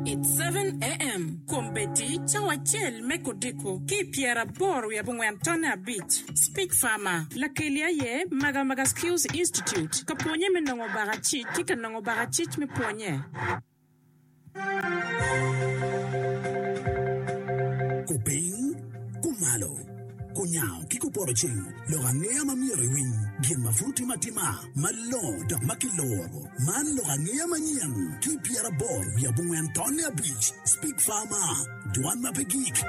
It's 7 a.m. Kumbeti chawachel mekodiko ki Pierre Boru ya Bungwantona Beach. Speak Farmer. Lakelia ye Maga Skills Institute. Kaponye menongo barachi kika nongo barachich me ponye. Kuping, kumalo. Kunyao kiko poroching, lorangea mamiri wing, bien mafuti matima, malo dak makiloro, man lorangea manyang, ki Pierre Boru ya Bungwantona Beach. Speak Farmer, Duan Mapegik.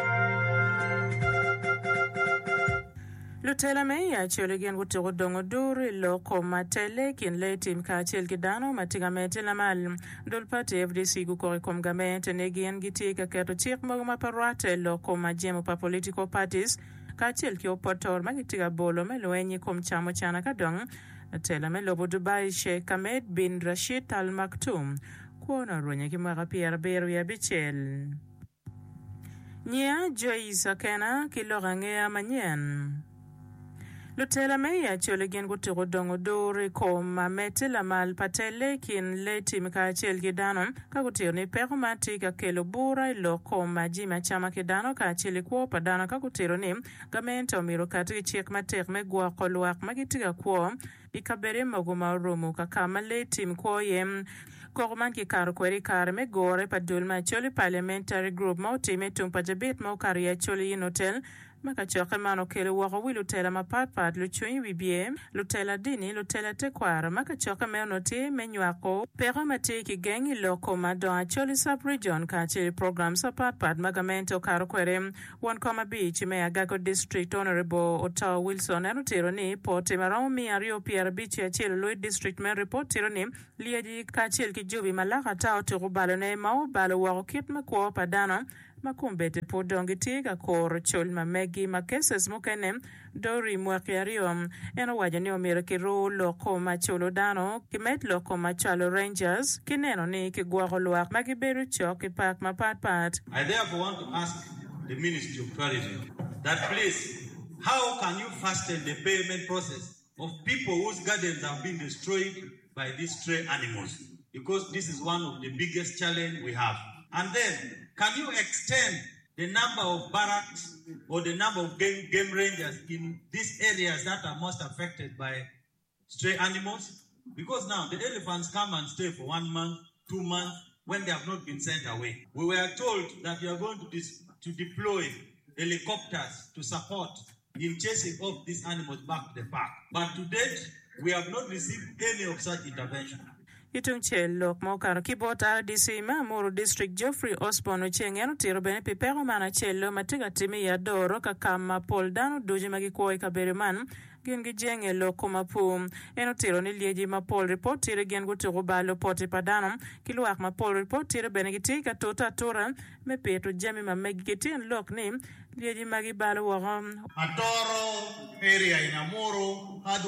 Lutela me ya choligen wutiro dongo duri loko matele kin le tim ka chel gidano matiga mete la mal dol pati FDC gu kore kom gamente negien giti ka keto chik mo ma parwate loko majemo pa political parties ka chel ki opotor magitiga bolo me loenyi kom chamo chana kadong tela me lobo Dubai Sheikh Ahmed bin Rashid Al Maktoum kuona ronya ki mara Pierre Beru ya bichel Nia Joyce Akena ki lorangea manyen Lutela me ya choligen gutiro dongo dori ko mamete la mal patele kin leti mika chel gidano ka gutiro ni peko mati ka kelo bura ilo ko maji machama kidano ka chili kuo padano ka gutiro ni gamento miro kati chik matek me gwa kolwak magitiga kuo ikabere maguma rumu kakama leti mkuo yem Korman ki karo kweri kare me gore pa dulma choli parliamentary group mauti me tumpa jabit mau kariya choli in hotel maka choke mano kele wako wi lutela mapat luchuni wibie lutela dini lutela tekwara maka choke menoti menyuako pero mati ki gengi loko madon acholi sub-region ka chili program sa pat magamento karo kwere one comma beach me agago district honorable Otawa Wilson anotero ni pote marao mi ario Pierre Beach ya chili Louis district me report tiro ni liaji ka chili ki jubi malaka tao tiro balo ne mao balo wako kit mekuo padano makumbete podongi tiga kor chol mamegi makeses mukene dori mwakiariom eno waja ni omira kiro loko macholo dano kimet loko machalo Rangers kineno ni kigwaro luak magiberu chok ipak mapat. I therefore want to ask the Ministry of Tourism that please, how can you fasten the payment process of people whose gardens have been destroyed by these stray animals? Because this is one of the biggest challenge we have. And then, can you extend the number of barracks or the number of game rangers in these areas that are most affected by stray animals? Because now the elephants come and stay for 1 month, 2 months, when they have not been sent away. We were told that you are going to deploy helicopters to support in chasing off these animals back to the park. But to date, we have not received any of such intervention. Itung lok mokaro kibota DC Mamuru District Geoffrey Osborne chengeno tiro bene pipero mana chelo matiga timi ya doro kakama poldano doji magikoi kaberiman gin gijenge loko mapum eno tiro ni lieji mapol report tiro gen gutiro balo poti padano kiluak mapol report tiro bene gitika tota tora me peto jami mamegi gitin lok ni lieji magibalo wagam Atoro area in Amuru had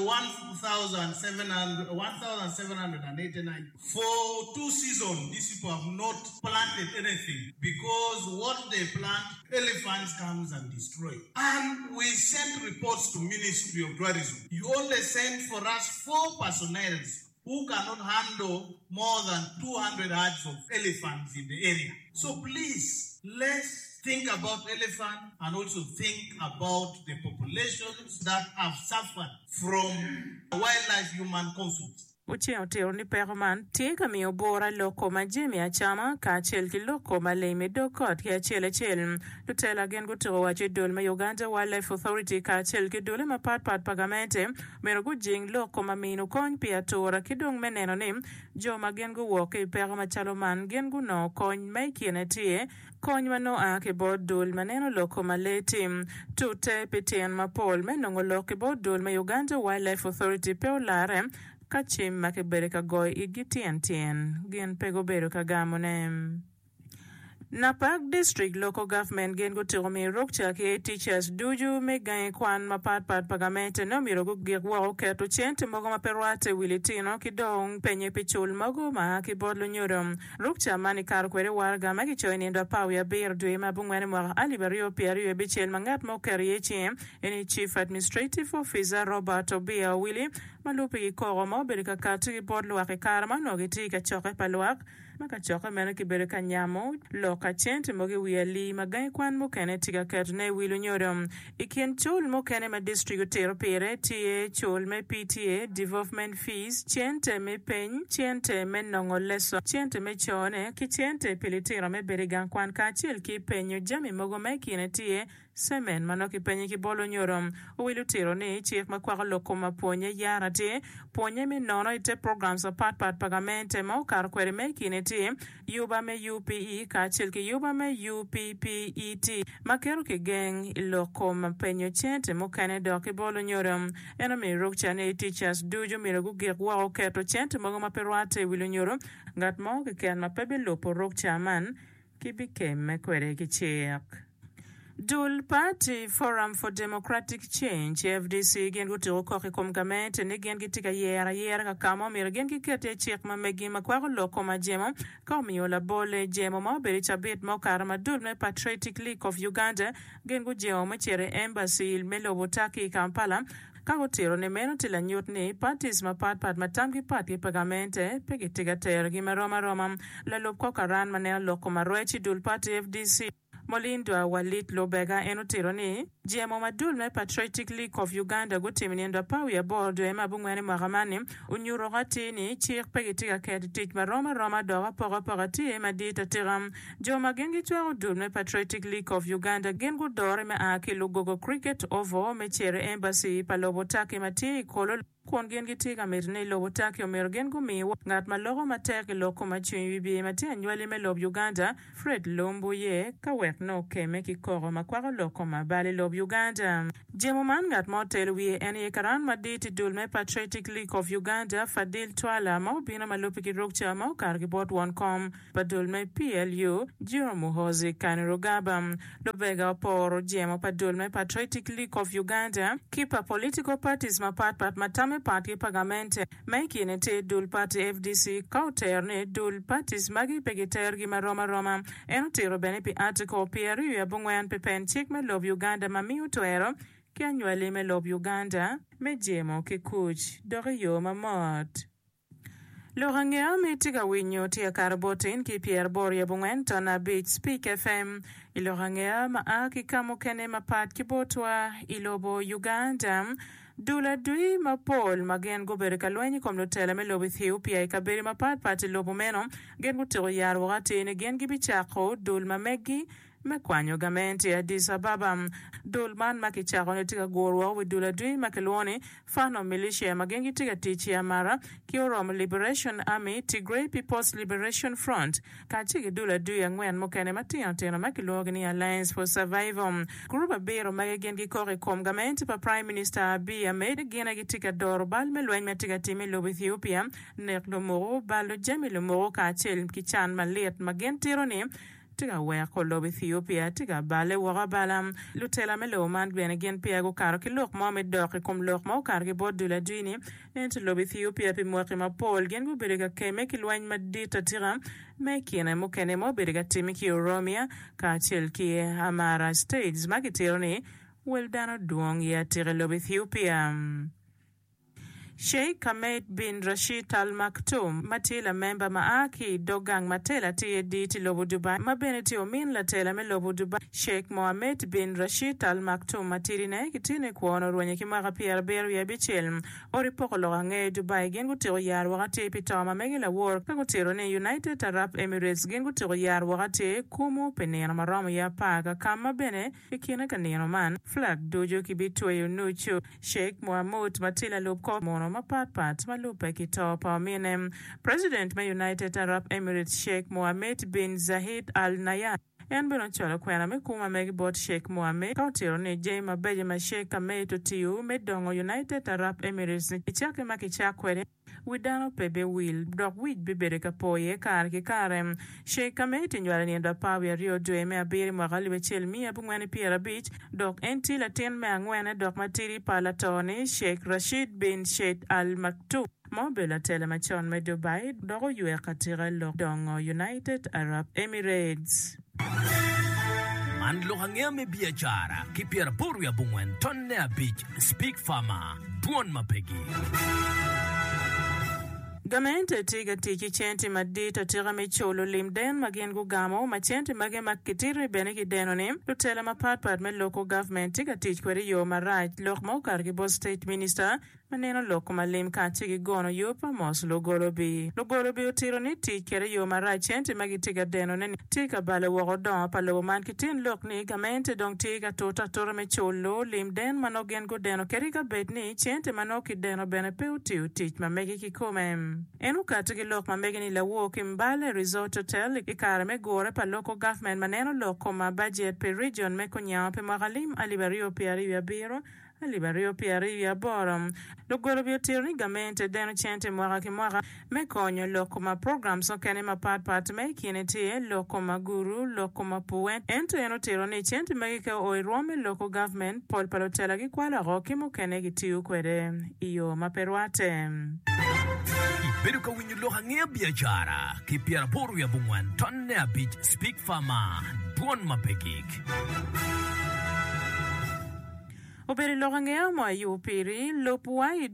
1,789. For 2 seasons, these people have not planted anything because what they plant, elephants comes and destroy. And we sent reports to Ministry of Tourism. You only send for us 4 personnel who cannot handle more than 200 herds of elephants in the area. So please, let's think about elephant and also think about the populations that have suffered from wildlife-human conflict. Ucheo teo ni perman tiga mi obora loko majimi achama ka chel ki loko maleme dokot ki chel lutela gen gutiro wache dol ma Uganda Wildlife Authority ka chel ki dole ma pat pagamente mero gujing loko mamino kony pia tora kidong meneno ni jo magen gu woke perma chaloman gen gu no kony mai kienetie kony mano ake bod dol maneno loko maletim tute petien mapol menongo loko bod dol ma Uganda Wildlife Authority peolare kachim makebere kagoy igitien gen pego bero kagamonem Napak District Local Government gen gutiro mi rokcha ke teachers duju me gan kwan mapat pagamente no mi rogu gegwa keto chente mogo maperwate wilitino kidong penye pichul mogo ma ki bodlo nyorom rokcha mani kar kwere warga magi choini ndo pawya bir dwe mabungwane mo alibario pierio bichel mangat mo kariechi eni Chief Administrative Officer Robert Obia Willie malupi ko mo berika kati bodlo akikar mano giti ka choke palwak maka choka mena kibere kanyamo loka chente moge wiali magai kwan mokene tiga ketne wilu nyorom ikien chol mokene ma district utero pere tie chol me PTA development fees chente me peny chente me nongo leso chente me chone ki chente pilitiro me bere gan kwan ka chil ki penyo jami mogo me kine tie semen manoki penyi ki bolo nyorom wilu tiro ni chik makwaka loko maponye yarate ponye me nono ite programs of part pagamente mo kar kwere me kine tie yuba me UPE ka chil ki yuba me UPPET makero ki geng loko mapenyo chente mo kane doki bolo nyorom eno mi rukchane teachers dujo mi ragu gek wao keto chente mogo maperwate wilu nyorom ngat mo ki ken mapebe lopo rukchaman ki bikem me kwere ki chik Dul Party Forum for Democratic Change FDC gen gutiro koke kom gamente ne gen gitika yera ka kamo mir gen gikete chik ma megi makwaro loko ma jemo ka miola bole jemo ma beri chabit mo karama dul me Patriotic League of Uganda gen gujeo ma chere embassy melobotaki Kampala Kagotiro ne meno tila nyut ni parties ma pat matamki pat ki pagamente pegi tiga ter gi maroma la lopko karan manena loko marwechi Dul Party FDC Molindwa Walit Lobega enotiro ni jemo madul me Patriotic League of Uganda gutiminiendo pawi ya board ema bungwene magamani unyuro gati ni chik pegitiga kedi tich maroma doga poga ti ema dita tiram joma gengi tuwa udul me Patriotic League of Uganda gengu dore me aki lugogo cricket ovo me chere embassy palobotaki mati kolo Kwon gen gitiga mirne lobo taki omer gen gumiwa ngat malogo mateke loko machinwi bi mati anywali me lob Uganda Fred Lombo ye kawek no keme ki koro makwaro loko mabali lob Uganda jemo man ngat motel wie eni karan maditi dul me Patriotic League of Uganda Fadil Twala ma bina malopi ki rokcha ma kargi bot one.com padul me PLU Jiro Muhozi Kanirogaba Lobega poro jemo padul me Patriotic League of Uganda kipa political parties mapat matame party pagamente making it Dul Party FDC kauterne Dul Parties magi pegiter gi maroma enotiro bene pi article pieru ya bungwen pepen chik me lob Uganda mami utwero ki anywali me lob Uganda me jemo ki kuch dori yo mamot Lorangea me tiga winyo tia karbotin ki Pierre Boria bungwen tona beach Speak FM ilorangea ma aki kamo kene mapat ki botwa ilobo Uganda Dula dui mapol magen gobere kalwenyi kom lotela me lobi Ethiopia ikaberi mapat pati lobo meno gen gutiro yar wakati ne gen gibichako dul mamegi mekwanyo gamente Addis Ababa dul man makichako ne tiga gorwa we dula dui makelwoni fano militia magengi tiga tichi amara Kiorom Liberation Army Tigray People's Liberation Front kachigi dula dui angwen mokene matina tena makilogni Alliance for Survival grupa bero magengi kore kom gamente pa Prime Minister Abiy Ahmed gena gitika doro bal melwen metiga timi lobi Ethiopia neklo moro balo jemi lo moro kachel kichan malet magentiro ni tiga weko lob Ethiopia tiga bale wagabala lutela melo man gwen again piago karo ki lok mohamed doki kom lok mo kargi bodula dini ent lob Ethiopia pi mwaki mapol gen gu berega keme ki lwany madita tira me kine mo kene mo berega timi ki Oromia ka chel ki Amara States magitiro ni weldano duong ya tira lob Ethiopia Sheikh Ahmed bin Rashid Al Maktoum matila member maaki dogang matela TD ti lobo Dubai mabeneti omin la tela me lobo Dubai Sheikh Mohammed bin Rashid Al Maktoum matirine kitine kuono ruwenye kimaga Pierre Beru ya bichel ori pokolo gange Dubai gengu tiro yar wakati pitama megila work kangu tiro ne United Arab Emirates gengu tiro yar wakati kumu penena maramu ya paga kama bene ikina kanino man flag dojo kibitwe yunuchu Sheikh Mohammed matila lobko mono mapat malupe kitopa mine President ma United Arab Emirates Sheikh Mohammed bin Zayed Al Nahyan en beno cholo kwena me kuma me bot Sheikh Mohammed kautiro ni jema beje ma Sheikh Ahmed tiu medongo United Arab Emirates ni chake makichakwere widano pebe will dok wid bibere kapoye kar ki karem Sheikh Ahmed njwala ni ndo pawi Rio dwe me abiri mwagali wechel miya bungwene Pierre Beach dok enti latin me angwene dok matiri palatoni Sheikh Rashid bin Sheikh Al Maktoum Mobile telemachon me Dubai dogo yue katira lo dongo United Arab Emirates Manlo hangea me biachara ki Pierre Boria bungwen tonne a beach Speak Farmer Buon mapegi Gamente tiga tiki chenti madita tira mecholo limden magien gugamo machenti mage makitiri beneki denonim lutela mapat me local government tiga tich kweri yo maraj lok maukargi bo state minister maneno loko malim kachigi gono yupa mos logolobi utiro ni tich kere yo maraj chenti magi tiga denonim tika bale wogodon palo man kitin lok ni gamente dong tiga tota tora mecholo limden manogen godeno keriga betni chenti manoki deno bene peutiu tich mamegi kikomem enu katigi lok mamegi ni lawo kimbale resort hotel ikare me gore pa local government maneno loko ma budget per region me kunyao pe magalim alibario piari ya biro alibario piari ya borom logoro biotiro ni gamente deno chente mwaka kimwaka me konyo loko ma programs okene ma pat me kineti loko ma guru loko ma puwen ento eno tiro ni chente megike oirome local government pol palotela gi kwala roki mukene gitiu kwede iyo maperwate Beruka winyo lohangea biashara kipiara poru ya bungwan tonne abit Speak Farmer buon mapekik. Oberi lohangea mwa yupiri lopuai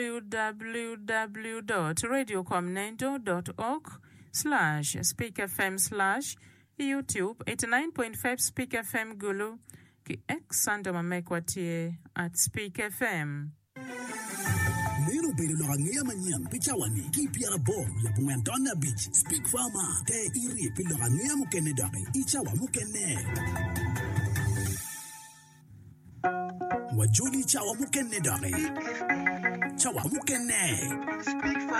www.radiocomnendo.org/speakfm/YouTube 89.5 Speak FM Gulu ki exando mamekwatie at Speak FM. Nero bere lorangea manyang pichawani kipiara bor ya Bungwantona Beach Speak Farmer te iri pilorangea mukene dare ichawa mukene wajuli chawa mukene dare chawa mukene